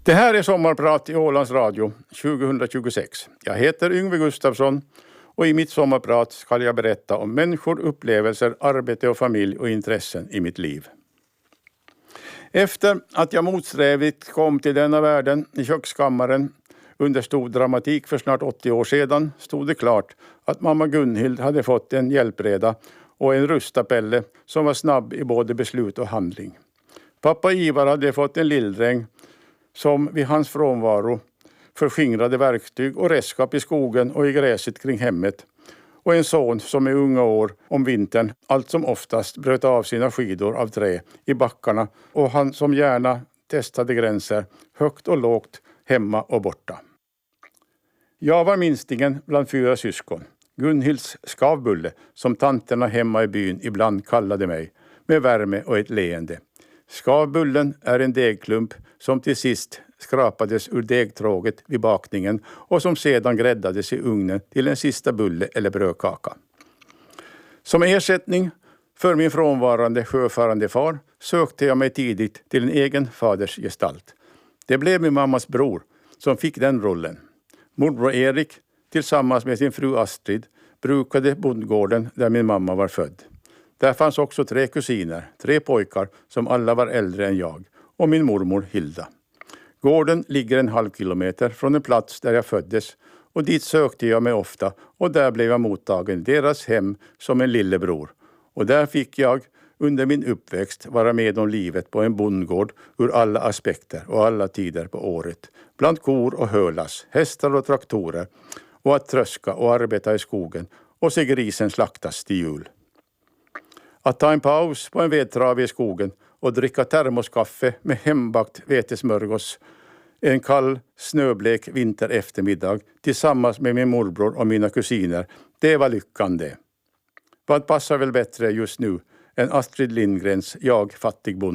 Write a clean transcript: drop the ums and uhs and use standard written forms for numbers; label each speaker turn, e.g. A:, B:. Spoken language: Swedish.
A: Det här är Sommarprat i Ålands Radio 2026. Jag heter Yngve Gustafsson och i mitt sommarprat ska jag berätta om människor, upplevelser, arbete och familj och intressen i mitt liv. Efter att jag motsträvigt kom till denna världen i kökskammaren under stor dramatik för snart 80 år sedan stod det klart att mamma Gunhild hade fått en hjälpreda och en rustapelle som var snabb i både beslut och handling. Pappa Ivar hade fått en lilldräng som vid hans frånvaro förskingrade verktyg och redskap i skogen och i gräset kring hemmet. Och en son som i unga år om vintern allt som oftast bröt av sina skidor av trä i backarna och han som gärna testade gränser högt och lågt hemma och borta. Jag var minstingen bland 4 syskon. Gunhilds skavbulle som tanterna hemma i byn ibland kallade mig med värme och ett leende. Skavbullen är en degklump som till sist skrapades ur degtråget vid bakningen och som sedan gräddades i ugnen till en sista bulle eller brödkaka. Som ersättning för min frånvarande sjöfarande far sökte jag mig tidigt till en egen fadersgestalt. Det blev min mammas bror som fick den rollen. Morbror Erik tillsammans med sin fru Astrid brukade bondgården där min mamma var född. Där fanns också 3 kusiner, 3 pojkar som alla var äldre än jag och min mormor Hilda. Gården ligger en halv kilometer från en plats där jag föddes och dit sökte jag mig ofta och där blev jag mottagen i deras hem som en lillebror. Och där fick jag under min uppväxt vara med om livet på en bondgård ur alla aspekter och alla tider på året. Bland kor och hölas, hästar och traktorer och att tröska och arbeta i skogen och se grisen slaktas till jul. Att ta en paus på en vedtrave i skogen och dricka termoskaffe med hembakt vetesmörgås en kall snöblek vinter eftermiddag tillsammans med min morbror och mina kusiner, det var lyckan det. Vad passar väl bättre just nu än Astrid Lindgrens Jag fattig bonde?